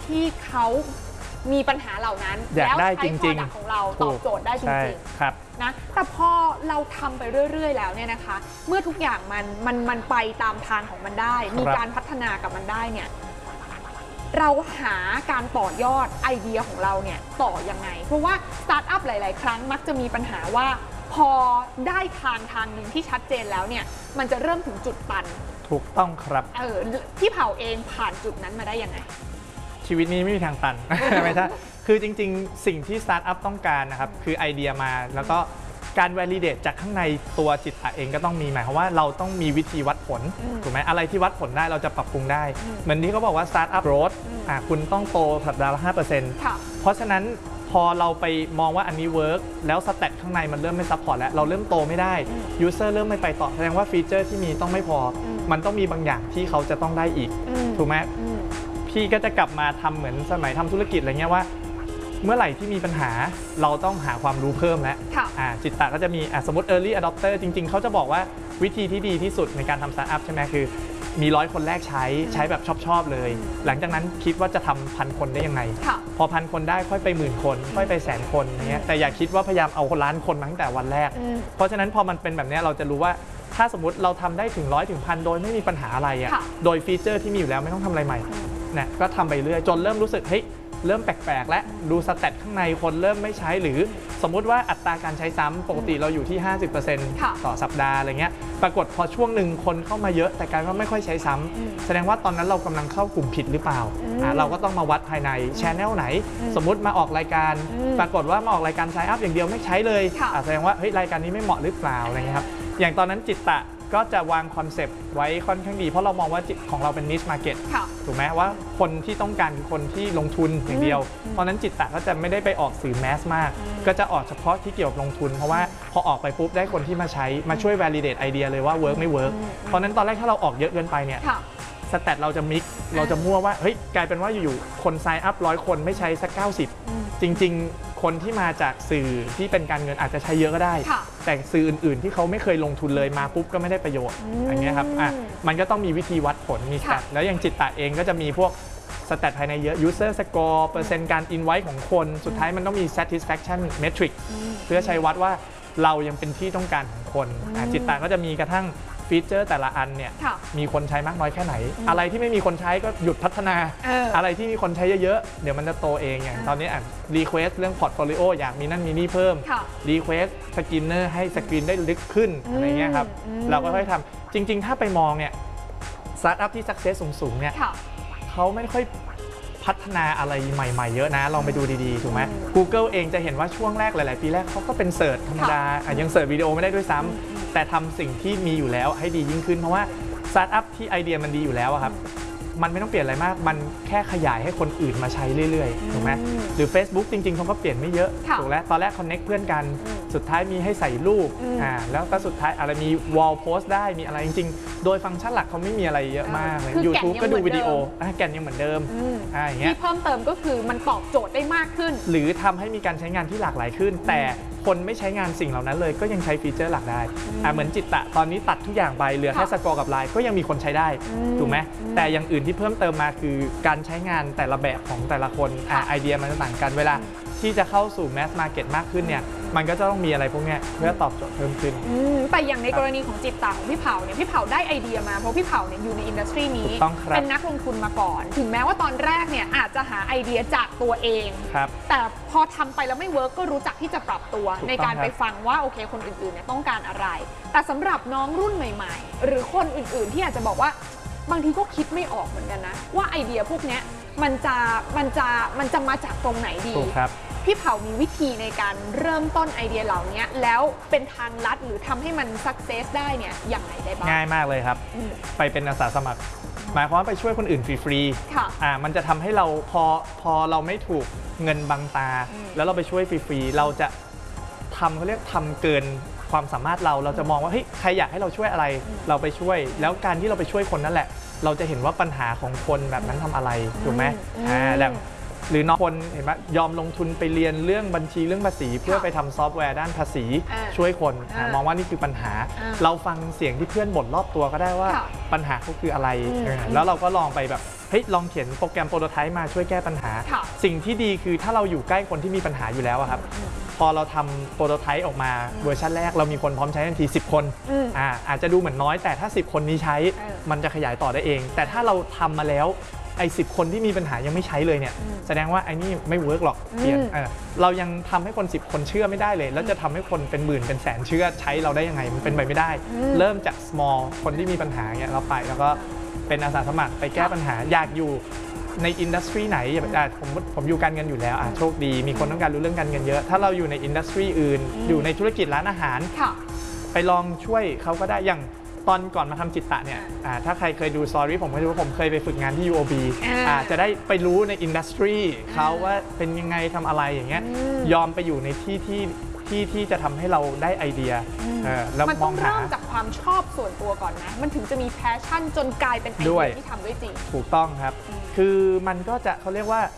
ที่เขามีปัญหาเหล่านั้นแล้วใช้ product ของเราตอบโจทย์ได้จริงๆนะแต่พอเราทำไปเรื่อยๆแล้วเนี่ยนะคะเมื่อทุกอย่างมันไปตามทางของมันได้มีการพัฒนากับมันได้เนี่ยเราหาการต่อยอดไอเดียของเราเนี่ยต่อยังไงเพราะว่าสตาร์ทอัพหลายๆครั้งมักจะมีปัญหาว่าพอได้ทางหนึ่งที่ชัดเจนแล้วเนี่ยมันจะเริ่มถึงจุดตันถูกต้องครับพี่เผาเองผ่านจุดนั้นมาได้ยังไงชีวิตนี้ไม่มีทางตัน ไม่ใช่คือจริงๆสิ่งที่สตาร์ทอัพต้องการนะครับคือไอเดียมาแล้วก็การ validate จากข้างในตัวจิตตะเองก็ต้องมีหมายความว่าเราต้องมีวิธีวัดผลถูกไหมอะไรที่วัดผลได้เราจะปรับปรุงได้เหมือนที่เขาบอกว่า startup growth คุณต้องโตสัปดาห์ละ 5% เพราะฉะนั้นพอเราไปมองว่าอันนี้เวิร์กแล้วสแตทข้างในมันเริ่มไม่ซัพพอร์ตแล้วเราเริ่มโตไม่ได้ยูเซอร์เริ่มไม่ไปต่อแสดงว่าฟีเจอร์ที่มีต้องไม่พอมันต้องมีบางอย่างที่เขาจะต้องได้อีกถูกไหมพี่ก็จะกลับมาทำเหมือนสมัยทำธุรกิจอะไรเงี้ยว่าเมื่อไหร่ที่มีปัญหาเราต้องหาความรู้เพิ่มแล้วจิตตะก็จะมีสมมติ early adopter จริงๆเขาจะบอกว่าวิธีที่ดีที่สุดในการทำ startup ใช่ไหมคือมี100 คนแรกใช้แบบชอบเลยหลังจากนั้นคิดว่าจะทำ1,000 คนได้ยังไงพอ1,000 คนได้ค่อยไป10,000 คนค่อยไป100,000 คนอย่างเงี้ยแต่อย่าคิดว่าพยายามเอา1,000,000 คนมาตั้งแต่วันแรกเพราะฉะนั้นพอมันเป็นแบบนี้เราจะรู้ว่าถ้าสมมติเราทำได้ถึง100 ถึง 1,000 โดยไม่มีปัญหาอะไรโดยฟีเจอร์ที่มีอยู่แล้วไม่ต้องทำอะไรใหม่เนี่ยก็ทำไปเรื่อยจนเริ่มรู้สึกเฮ้ยเริ่มแปลกๆและดูสแตทข้างในคนเริ่มไม่ใช้หรือสมมุติว่าอัตราการใช้ซ้ำปกติเราอยู่ที่ 50% ต่อสัปดาห์อะไรเงี้ยปรากฏพอช่วงหนึ่งคนเข้ามาเยอะแต่กลายว่าไม่ค่อยใช้ซ้ำแสดงว่าตอนนั้นเรากำลังเข้ากลุ่มผิดหรือเปล่าเราก็ต้องมาวัดภายในแชนแนลไหนสมมุติมาออกรายการปรากฏว่ามาออกรายการไซน์อัพอย่างเดียวไม่ใช้เลยแสดงว่าเฮ้ยรายการนี้ไม่เหมาะหรือเปล่าอะไรเงี้ยครับอย่างตอนนั้นจิตตะก็จะวางคอนเซปต์ไว้ค่อนข้างดีเพราะเรามองว่าของเราเป็น niche market ถูกไหมว่าคนที่ต้องการคือคนที่ลงทุนอย่างเดียวเพราะนั้นจิตตะก็จะไม่ได้ไปออกสื่อแมสมากก็จะออกเฉพาะที่เกี่ยวกับลงทุนเพราะว่าพอออกไปปุ๊บได้คนที่มาใช้มาช่วย validate ไอเดียเลยว่า work ไม่ work เพราะนั้นตอนแรกถ้าเราออกเยอะเกินไปเนี่ยสแตทเราจะมิกเราจะมั่วว่าเฮ้ยกลายเป็นว่าอยู่ๆคนไซน์อัพ100 คนไม่ใช้สัก90จริงๆคนที่มาจากสื่อที่เป็นการเงินอาจจะใช้เยอะก็ได้แต่สื่ออื่นๆที่เขาไม่เคยลงทุนเลยมาปุ๊บก็ไม่ได้ประโยชน์อย่างเงี้ยครับมันก็ต้องมีวิธีวัดผลมีสแตทแล้วอย่างจิตตะเองก็จะมีพวกสแตทภายในเยอะ user score เปอร์เซ็นต์การ invite ของคนสุดท้ายมันต้องมี satisfaction metric เพื่อใช้วัดว่าเรายังเป็นที่ต้องการของคนจิตตะก็จะมีกระทั่งฟีเจอร์แต่ละอันเนี่ยมีคนใช้มากน้อยแค่ไหนอะไรที่ไม่มีคนใช้ก็หยุดพัฒนาอะไรที่มีคนใช้เยอะๆเดี๋ยวมันจะโตเองอย่างตอนนี้รีเควสเรื่องพอร์ตโฟลิโออยากมีนั่นมีนี่เพิ่มรีเควสสกินเนอร์ให้สกรีนได้ลึกขึ้นอะไรเงี้ยครับเราก็ค่อยทำจริงๆถ้าไปมองเนี่ยสตาร์ทอัพที่สักเซสสูงๆเนี่ยเขาไม่ค่อยพัฒนาอะไรใหม่ๆเยอะนะลองไปดูดีๆถูกไหม Google เองจะเห็นว่าช่วงแรกหลายๆปีแรกเขาก็เป็นเสิร์ชธรรมดายังเสิร์ชวิดีโอไม่ได้ด้วยซ้ำแต่ทำสิ่งที่มีอยู่แล้วให้ดียิ่งขึ้นเพราะว่าสตาร์ทอัพที่ไอเดียมันดีอยู่แล้วครับมันไม่ต้องเปลี่ยนอะไรมากมันแค่ขยายให้คนอื่นมาใช้เรื่อยๆถูกไหมหรือ Facebook จริงๆเขาก็เปลี่ยนไม่เยอะถูกแล้วตอนแรก connect เพื่อนกันสุดท้ายมีให้ใส่รูปแล้วก็สุดท้ายอะไรมี wall post ได้มีอะไรจริงๆโดยฟังก์ชันหลักเขาไม่มีอะไรเยอะมากเลย YouTube ก็ดูวิดีโอแกนยังเหมือนเดิมอย่างเงี้ยที่เพิ่มเติมก็คือมันตอบโจทย์ได้มากขึ้นหรือทำให้มีการใช้งานที่หลากหลายขึ้นแต่คนไม่ใช้งานสิ่งเหล่านั้นเลยก็ยังใช้ฟีเจอร์หลักได้เหมือนจิตตะตอนนี้ตัดทุกอย่างไปเหลือแค่สกอร์กับไลน์ก็ยังมีคนใช้ได้ถูกไหมแต่อย่างอื่นที่เพิ่มเติมมาคือการใช้งานแต่ละแบบของแต่ละคนไอเดียมันต่างกันเวลาที่จะเข้าสู่แมสมาร์เก็ตมากขึ้นเนี่ยมันก็จะต้องมีอะไรพวกนี้เพื่อตอบโจทย์เพิ่มขึ้นแต่อย่างในกรณีของจิตตะของพี่เผาเนี่ยพี่เผาได้ไอเดียมาเพราะพี่เผาเนี่ยอยู่ในอินดัสทรีนี้เป็นนักลงทุนมาก่อนถึงแม้ว่าตอนแรกเนี่ยอาจจะหาไอเดียจากตัวเองแต่พอทำไปแล้วไม่เวิร์กก็รู้จักที่จะปรับตัวในการไปฟังว่าโอเคคนอื่นๆเนี่ยต้องการอะไรแต่สำหรับน้องรุ่นใหม่ๆหรือคนอื่นๆที่อาจจะบอกว่าบางทีก็คิดไม่ออกเหมือนกันนะว่าไอเดียพวกนี้มันจะมาจากตรงไหนดีพี่เผามีวิธีในการเริ่มต้นไอเดียเหล่านี้แล้วเป็นทางลัดหรือทำให้มันสักเซสได้เนี่ยอย่างไรได้บ้างง่ายมากเลยครับไปเป็นอาสาสมัครหมายความว่าไปช่วยคนอื่นฟรีๆมันจะทำให้เราพอเราไม่ถูกเงินบังตาแล้วเราไปช่วยฟรีๆเราจะเขาเรียกทำเกินความสามารถเราจะมองว่าเฮ้ยใครอยากให้เราช่วยอะไรเราไปช่วยแล้วการที่เราไปช่วยคนนั่นแหละเราจะเห็นว่าปัญหาของคนแบบนั้นทำอะไรถูกไหมแล้วหรือน้องคนเห็นไหมยอมลงทุนไปเรียนเรื่องบัญชีเรื่องภาษีเพื่อไปทำซอฟต์แวร์ด้านภาษีช่วยคนมองว่านี่คือปัญหาเราฟังเสียงที่เพื่อนบ่นรอบตัวก็ได้ว่าปัญหาเขาคืออะไรแล้วเราก็ลองไปแบบเฮ้ยลองเขียนโปรแกรมโปรโตไทป์มาช่วยแก้ปัญหาสิ่งที่ดีคือถ้าเราอยู่ใกล้คนที่มีปัญหาอยู่แล้วครับพอเราทำโปรโตไทป์ออกมาเวอร์ชันแรกเรามีคนพร้อมใช้ทันที10 คนอาจจะดูเหมือนน้อยแต่ถ้า10 คนนี้ใช้มันจะขยายต่อได้เองแต่ถ้าเราทำมาแล้วไอ้10 คนที่มีปัญหายังไม่ใช้เลยเนี่ยแสดงว่าไอ้นี่ไม่เวิร์กหรอกเปลี่ยนเรายังทำให้คน10 คนเชื่อไม่ได้เลยแล้วจะทำให้คนเป็นหมื่นเป็นแสนเชื่อใช้เราได้ยังไงมันเป็นไปไม่ได้เริ่มจาก small คนที่มีปัญหาเนี่ยเราไปแล้วก็เป็นอาสาสมัครไปแก้ปัญหาอยากอยู่ในอินดัสทรีไหนผมอยู่การเงินอยู่แล้วโชคดีมีคนต้องการรู้เรื่องการเงินเยอะถ้าเราอยู่ในอินดัสทรีอื่นอยู่ในธุรกิจร้านอาหารไปลองช่วยเขาก็ได้อย่างตอนก่อนมาทำจิตตะเนี่ยถ้าใครเคยดูสตอรี่ผมก็รู้ว่าผมเคยไปฝึกงานที่ UOB จะได้ไปรู้ในอินดัสทรีเขาว่าเป็นยังไงทำอะไรอย่างเงี้ยยอมไปอยู่ในที่จะทำให้เราได้ไอเดียแล้วมันต้องเริ่มจากความชอบส่วนตัวก่อนนะมันถึงจะมีแพชชั่นจนกลายเป็นไอเดียที่ทำได้จริงถูกต้องครับคือมันก็จะเขาเรียกว่า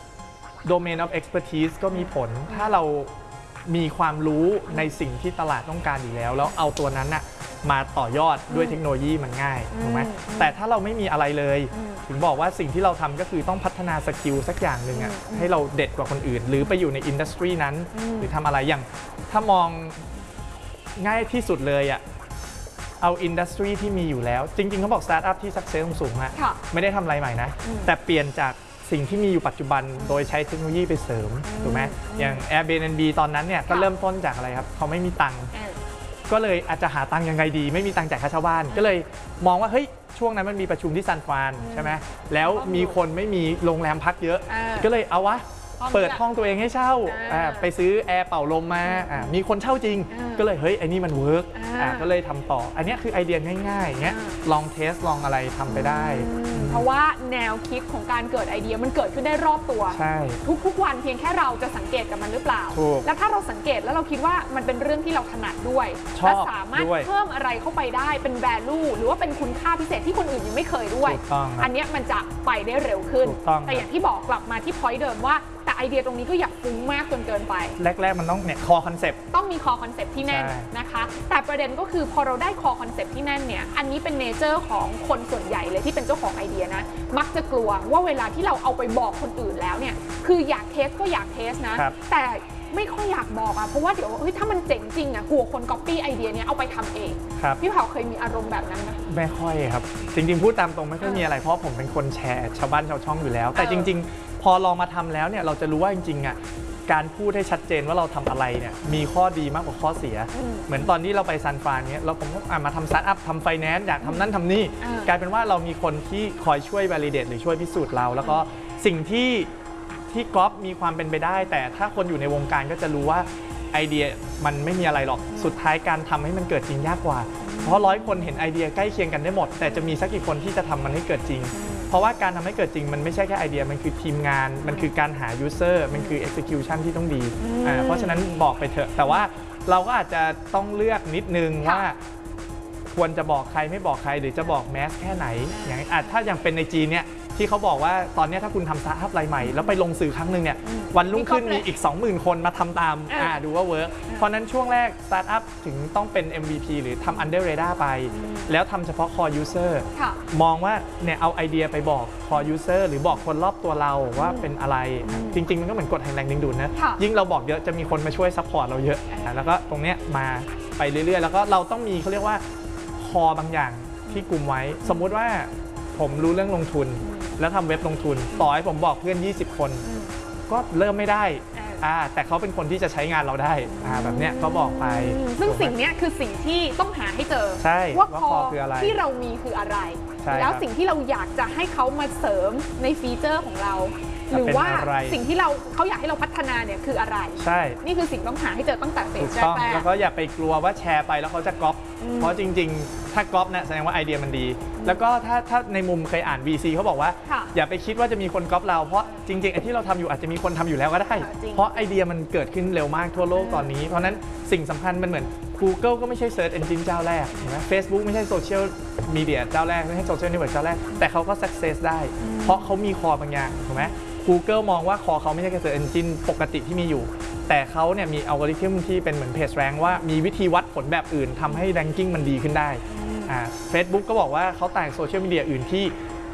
domain of expertise ก็มีผลถ้าเรามีความรู้ในสิ่งที่ตลาดต้องการอยู่แล้วเอาตัวนั้นน่ะมาต่อยอดด้วยเทคโนโลยีมันง่ายถูกไหมแต่ถ้าเราไม่มีอะไรเลยถึงบอกว่าสิ่งที่เราทำก็คือต้องพัฒนาสกิลสักอย่างหนึ่งให้เราเด็ดกว่าคนอื่นหรือไปอยู่ในอินดัสทรีนั้นหรือทำอะไรอย่างถ้ามองง่ายที่สุดเลยเอาอินดัสทรีที่มีอยู่แล้วจริงๆเขาบอกสตาร์ทอัพที่สักเซสสูงๆไม่ได้ทำอะไรใหม่นะแต่เปลี่ยนจากสิ่งที่มีอยู่ปัจจุบันโดยใช้เทคโนโลยีไปเสริมถูกไหมอย่าง Airbnb ตอนนั้นเนี่ยก็เริ่มต้นจากอะไรครับเขาไม่มีตังค์ก็เลยอาจจะหาตังค์ยังไงดีไม่มีตังค์จ่ายค่าเช่าบ้านก็เลยมองว่าเฮ้ยช่วงนั้นมันมีประชุมที่ซานฟรานใช่ไหมแล้วมีคนไม่มีโรงแรมพักเยอะก็เลยเอาวะเปิดห้องตัวเองให้เช่าไปซื้อแอร์เป่าลมมามีคนเช่าจริงก็เลยเฮ้ยไอ้นี่มันเวิร์กก็เลยทำต่ออันนี้คือไอเดียง่ายๆอย่างเงี้ยลองเทสลองอะไรทำไปได้เพราะว่าแนวคิดของการเกิดไอเดียมันเกิดขึ้นได้รอบตัวทุกวันเพียงแค่เราจะสังเกตกับมันหรือเปล่าแล้วถ้าเราสังเกตแล้วเราคิดว่ามันเป็นเรื่องที่เราถนัดด้วยและสามารถเพิ่มอะไรเข้าไปได้เป็น value หรือว่าเป็นคุณค่าพิเศษที่คนอื่นยังไม่เคยด้วยอันนี้มันจะไปได้เร็วขึ้นแต่อย่างที่บอกกลับมาที่ point เดิมว่าแต่ไอเดียตรงนี้ก็อย่าฟุ้งมากจนเกินไปแรกๆมันต้องเนี่ย core concept ต้องมี core concept ที่แน่นนะคะแต่ประเด็นก็คือพอเราได้ core concept ที่แน่นเนี่ยอันนี้เป็นเนเจอร์ของคนส่วนใหญ่เลยที่เป็นเจ้าของไอเดียนะมักจะกลัวว่าเวลาที่เราเอาไปบอกคนอื่นแล้วเนี่ยคืออยากเทสก็อยากเทสนะแต่ไม่ค่อยอยากบอกเพราะว่าเดี๋ยวถ้ามันเจ๋งจริงกลัวคน copy ไอเดียเนี้ยเอาไปทำเองพี่เผาเคยมีอารมณ์แบบนั้นไหมไม่ค่อยครับจริงๆพูดตามตรงไม่ค่อยมีอะไรเพราะผมเป็นคนแชร์ชาวบ้านชาวช่องอยู่แล้วแต่จริงๆพอลองมาทำแล้วเนี่ยเราจะรู้ว่าจริงๆการพูดให้ชัดเจนว่าเราทำอะไรเนี่ยมีข้อดีมากกว่าข้อเสียเหมือนตอนที่เราไปซานฟรานเนี่ยเราผมก็มาทำสตาร์ทอัพทำไฟแนนซ์อยากทำนั่นทำนี่กลายเป็นว่าเรามีคนที่คอยช่วย validate หรือช่วยพิสูจน์เราแล้วก็สิ่งที่ก๊อปมีความเป็นไปได้แต่ถ้าคนอยู่ในวงการก็จะรู้ว่าไอเดียมันไม่มีอะไรหรอกสุดท้ายการทำให้มันเกิดจริงยากกว่าเพราะ100 คนเห็นไอเดียใกล้เคียงกันได้หมดแต่จะมีสักกี่คนที่จะทำมันให้เกิดจริงเพราะว่าการทำให้เกิดจริงมันไม่ใช่แค่ไอเดียมันคือทีมงานมันคือการหา user มันคือ execution ที่ต้องดีเพราะฉะนั้นบอกไปเถอะแต่ว่าเราก็อาจจะต้องเลือกนิดนึงว่าควรจะบอกใครไม่บอกใครหรือจะบอกแมสแค่ไหนอย่างถ้าอย่างเป็นในจีนเนี่ยที่เขาบอกว่าตอนนี้ถ้าคุณทำสตาร์ทอัพรายใหม่แล้วไปลงสื่อครั้งหนึ่งเนี่ยวันรุ่งขึ้นมีอีก 20,000 คนมาทำตามดูว่าเวิร์กเพราะนั้นช่วงแรกสตาร์ทอัพถึงต้องเป็น MVP หรือทำ under radar ไปแล้วทำเฉพาะ core user มองว่าเนี่ยเอาไอเดียไปบอก core user หรือบอกคนรอบตัวเราว่าเป็นอะไรจริงๆมันก็เหมือนกฎแห่งแรงดึงดูดนะยิ่งเราบอกเยอะจะมีคนมาช่วยซัพพอร์ตเราเยอะแล้วก็ตรงเนี้ยมาไปเรื่อยๆแล้วก็เราต้องมีเขาเรียกว่า core บางอย่างที่กลุ่มไว้สมมุติว่าผมรู้เรื่องลงทุนแล้วทำเว็บลงทุนต่อให้ผมบอกเพื่อน20 คนก็เริ่มไม่ได้แต่เขาเป็นคนที่จะใช้งานเราได้แบบเนี้ยก็บอกไปซึ่งสิ่งนี้คือสิ่งที่ต้องหาให้เจอว่าคอที่เรามีคืออะไรแล้วสิ่งที่เราอยากจะให้เขามาเสริมในฟีเจอร์ของเราหรือว่าสิ่งที่เขาอยากให้เราพัฒนาเนี่ยคืออะไรใช่นี่คือสิ่งต้องหาให้เจอตั้งแต่เฟสแรกแล้วก็อย่าไปกลัวว่าแชร์ไปแล้วเขาจะก๊อปเพราะจริงๆถ้าก๊อปเนี่ยแสดงว่าไอเดียมันดีแล้วก็ถ้าในมุมเคยอ่าน VC เขาบอกว่าอย่าไปคิดว่าจะมีคนก๊อปเราเพราะจริงๆไอ้ที่เราทำอยู่อาจจะมีคนทำอยู่แล้วก็ได้เพราะไอเดียมันเกิดขึ้นเร็วมากทั่วโลกตอนนี้เพราะนั้นสิ่งสำคัญมันเหมือน Google ก็ไม่ใช่ Search Engine เจ้าแรกนะ Facebook ไม่ใช่โซเชียลมีเดียเจ้าแรกไม่ใช่โซเชียลเน็ตเวิร์กเจ้าแรกแต่เขาก็ success ได้เพราะเขามีคอบางอย่างถูกไหมGoogle มองว่าคอเขาไม่ใช่แค่ Search Engine ปกติที่มีอยู่แต่เขาเนี่ยมีอัลกอริทึมที่เป็นเหมือนเพจแรงว่ามีวิธีวัดผลแบบอื่นทำให้ ranking มันดีขึ้นได้Facebook ก็บอกว่าเขาต่างโซเชียลมีเดียอื่นที่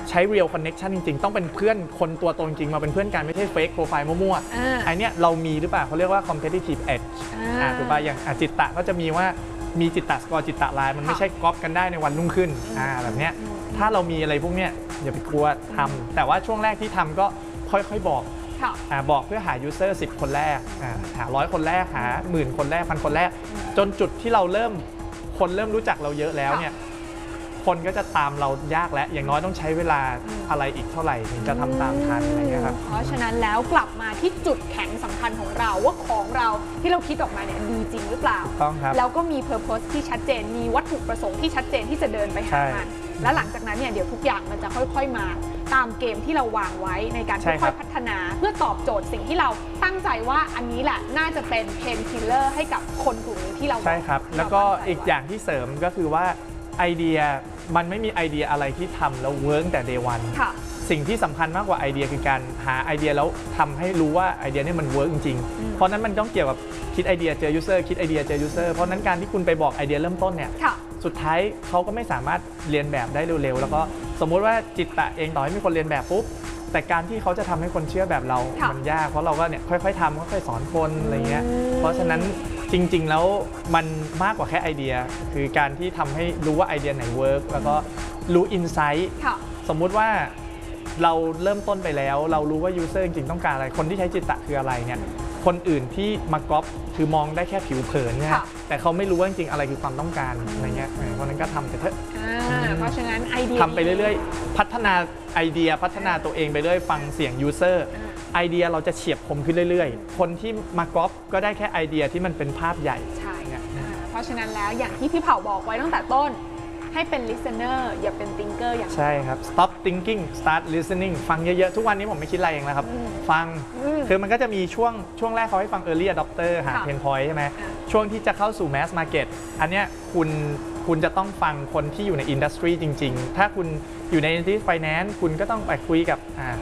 ใช้ real connection จริงๆต้องเป็นเพื่อนคนตัวตนจริงมาเป็นเพื่อนกันไม่ใช่ fake profile มั่วๆไอเนี้ยเรามีหรือเปล่าเขาเรียกว่า competitive edge ถูกป่ะอย่างจิตตะก็จะมีว่ามีจิตตะสกอร์จิตตะไลน์มันไม่ใช่ก๊อปกันได้ในวันรุ่งขึ้นแบบเนี้ยถ้าเรามีอะไรพวกเนี้ยอย่าไปกลัวทำแต่ว่าช่วงแรกที่ทำก็ค่อยๆบอกบอกเพื่อหา user 10 คนแรกหา100 คนแรกหา10,000 คนแรก 1,000 คนแรกจนจุดที่เราคนเริ่มรู้จักเราเยอะแล้วเนี่ยคนก็จะตามเรายากแล้วอย่างน้อยต้องใช้เวลาอะไรอีกเท่าไหร่ถึงจะทำตามทันอะไรเงี้ยครับเพราะฉะนั้นแล้วกลับมาที่จุดแข็งสำคัญของเราว่าของเราที่เราคิดออกมาเนี่ยดีจริงหรือเปล่าต้องครับแล้วก็มี purpose ที่ชัดเจนมีวัตถุประสงค์ที่ชัดเจนที่จะเดินไปหามันและหลังจากนั้นเนี่ยเดี๋ยวทุกอย่างมันจะค่อยๆมาตามเกมที่เราวางไว้ในการค่อยๆพัฒนาเพื่อตอบโจทย์สิ่งที่เราตั้งใจว่าอันนี้แหละน่าจะเป็น pain killer ให้กับคนกลุ่มนี้ที่เราใช่ครับแล้วก็อีกอย่างที่เสริมก็คือว่าไอเดียมันไม่มีไอเดียอะไรที่ทำแล้วเวิร์กแต่ day one สิ่งที่สำคัญมากกว่าไอเดียคือการหาไอเดียแล้วทำให้รู้ว่าไอเดียนี้มันเวิร์กจริงๆเพราะนั้นมันต้องเกี่ยวกับคิดไอเดียเจอ user คิดไอเดียเจอ user เพราะนั้นการที่คุณไปบอกไอเดียเริ่มต้นเนี่ยสุดท้ายเขาก็ไม่สามารถเรียนแบบได้เร็วๆแล้วก็สมมุติว่าจิตตะเองต่อให้มีคนเรียนแบบปุ๊บแต่การที่เขาจะทำให้คนเชื่อแบบเรามันยากเพราะเราก็เนี่ยค่อยๆทำค่อยๆสอนคนอะไรเงี้ยเพราะฉะนั้นจริงๆแล้วมันมากกว่าแค่ไอเดียคือการที่ทำให้รู้ว่าไอเดียไหนเวิร์กแล้วก็รู้อินไซต์สมมุติว่าเราเริ่มต้นไปแล้วเรารู้ว่ายูเซอร์จริงๆต้องการอะไรคนที่ใช้จิตตะคืออะไรเนี่ยคนอื่นที่มาก๊อปคือมองได้แค่ผิวเผินเนี่ยแต่เขาไม่รู้ว่าจริงๆอะไรคือความต้องการอะไรเงี้ยเพราะนั้นก็ทำไปเถอะเพราะฉะนั้นไอเดียทำไปเรื่อยๆพัฒนาไอเดียพัฒนาตัวเองไปเรื่อยฟังเสียงยูเซอร์ไอเดียเราจะเฉียบคมขึ้นเรื่อยๆคนที่มาก๊อปก็ได้แค่ไอเดียที่มันเป็นภาพใหญ่ใช่เพราะฉะนั้นแล้วอย่างที่พี่เผาบอกไว้ตั้งแต่ต้นให้เป็น listener อย่าเป็น thinker อย่างใช่ครับ stop thinking start listening ฟังเยอะๆทุกวันนี้ผมไม่คิดอะไรเองแล้วครับฟังคือมันก็จะมีช่วงแรกเขาให้ฟัง early adopter หา pain point ใช่ไหมช่วงที่จะเข้าสู่ mass market อันเนี้ยคุณจะต้องฟังคนที่อยู่ใน industry จริงๆถ้าคุณอยู่ใน finance คุณก็ต้องไปคุยกับ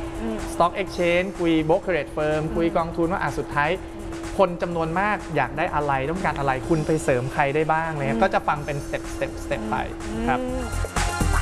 stock exchange คุย brokerage firm คุยกองทุนว่าสุดท้ายคนจำนวนมากอยากได้อะไรต้องการอะไรคุณไปเสริมใครได้บ้างเลยก็จะฟังเป็นสเต็ปไปครับ